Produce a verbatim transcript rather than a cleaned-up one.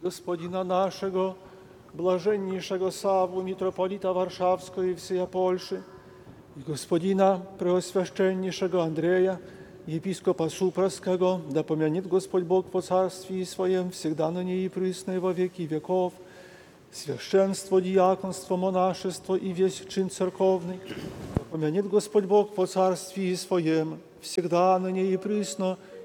Господина нашего, блаженнейшего Савву, митрополита Варшавского и всея Польши, и Господина преосвященнейшего Андрея, епископа Супровского, да помянет Господь Бог по царствии Своем, всегда на ней и присно и во веки веков, священство, диаконство, монашество и весь чин церковный, да помянет Господь Бог по царствии Своем, всегда на ней и присно,